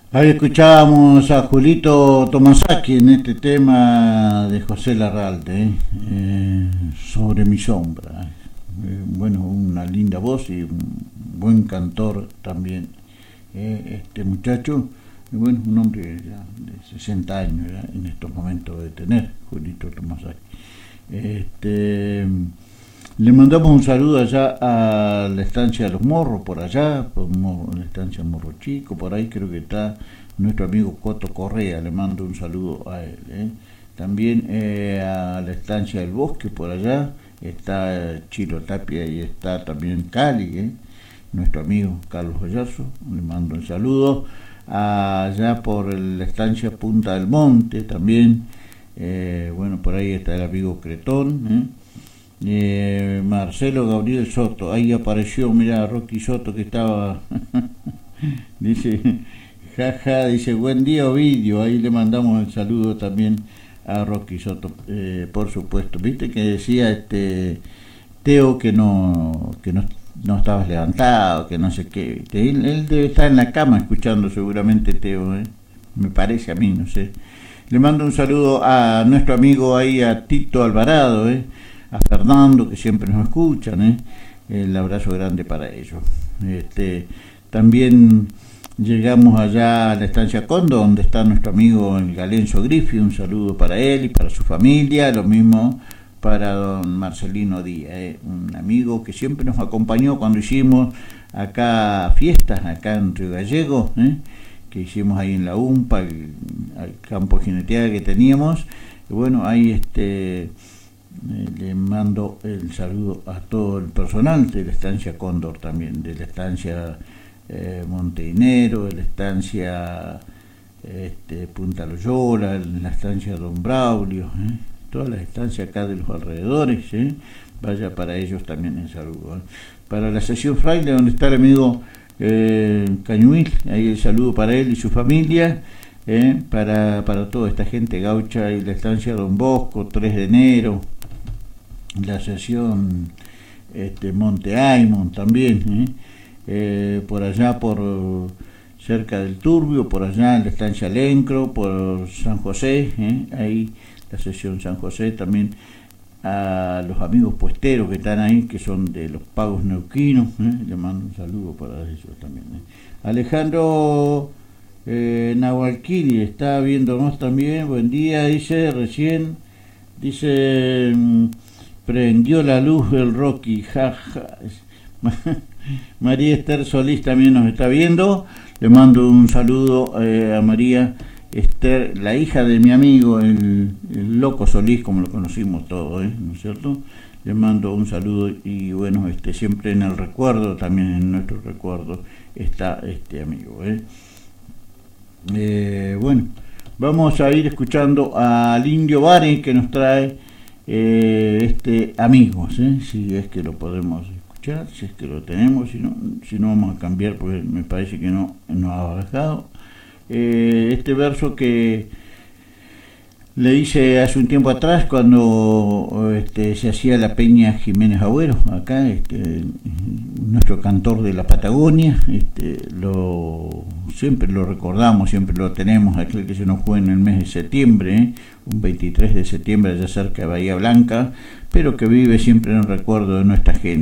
Ahí escuchábamos a Julito Tomasaki en este tema de José Larralde, sobre mi sombra. Bueno, una linda voz y un buen cantor también. Este muchacho, bueno, un hombre ya de 60 años ya en estos momentos de tener, Julito Tomasaki. Le mandamos un saludo allá a la estancia de los Morros, por allá, por la estancia Morro Chico, por ahí creo que está nuestro amigo Coto Correa, le mando un saludo a él. También a la estancia del Bosque, por allá, está Chilo Tapia y está también Cali, nuestro amigo Carlos Oyazo, le mando un saludo. Allá por la estancia Punta del Monte también, bueno, por ahí está el amigo Cretón, Marcelo Gabriel Soto, ahí apareció, mira, Rocky Soto que estaba, dice, jaja, dice, buen día Ovidio, ahí le mandamos el saludo también a Rocky Soto, por supuesto, viste que decía Teo que no estabas levantado, que no sé qué, él debe estar en la cama escuchando seguramente Teo, me parece a mí, no sé. Le mando un saludo a nuestro amigo ahí, a Tito Alvarado, a Fernando, que siempre nos escuchan, el abrazo grande para ellos. También llegamos allá a la estancia Condo, donde está nuestro amigo el Galenzo Griffi, un saludo para él y para su familia, lo mismo para don Marcelino Díaz, un amigo que siempre nos acompañó cuando hicimos acá fiestas, acá en Río Gallego, que hicimos ahí en la UMPA, el campo de jineteada que teníamos. Y bueno, ahí le mando el saludo a todo el personal de la estancia Cóndor también, de la estancia Montedinero, de la estancia Punta Loyola, la estancia Don Braulio, todas las estancias acá de los alrededores, vaya para ellos también el saludo. Para la sesión Fraile, donde está el amigo Cañuil, ahí el saludo para él y su familia, para toda esta gente gaucha, y la estancia Don Bosco, 3 de enero, la sesión Monte Aymon también, por allá por cerca del Turbio, por allá en la estancia Lencro, por San José, ahí la sesión San José, también a los amigos puesteros que están ahí, que son de los Pagos Neuquinos, le mando un saludo para ellos también. Alejandro Nahualquiri está viéndonos también, buen día, dice, recién, dice, prendió la luz del Rocky, jaja. María Esther Solís también nos está viendo, le mando un saludo a María Esther, la hija de mi amigo, el Loco Solís, como lo conocimos todos, ¿no es cierto? Le mando un saludo y bueno, siempre en el recuerdo, también en nuestro recuerdo está este amigo, bueno, vamos a ir escuchando al Indio Bari que nos trae amigos, si es que lo podemos escuchar, si es que lo tenemos, si no vamos a cambiar porque me parece que no nos ha dejado. Este verso que le hice hace un tiempo atrás cuando se hacía la Peña Jiménez Agüero, acá nuestro cantor de la Patagonia, siempre lo recordamos, siempre lo tenemos, aquel que se nos fue en el mes de septiembre, un 23 de septiembre allá cerca de Bahía Blanca, pero que vive siempre en el recuerdo de nuestra gente.